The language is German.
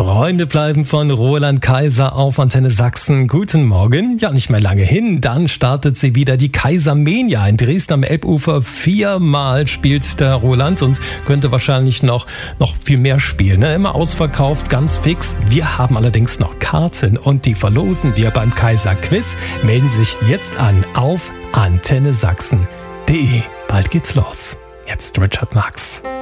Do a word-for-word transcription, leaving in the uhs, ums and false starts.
Freunde bleiben von Roland Kaiser auf Antenne Sachsen. Guten Morgen. Ja, nicht mehr lange hin. Dann startet sie wieder, die Kaisermania in Dresden am Elbufer. Viermal spielt der Roland und könnte wahrscheinlich noch, noch viel mehr spielen. Ne? Immer ausverkauft, ganz fix. Wir haben allerdings noch Karten und die verlosen wir beim Kaiser Quiz. Melden Sie sich jetzt an auf antenne sachsen punkt de. Bald geht's los. Jetzt Richard Marx.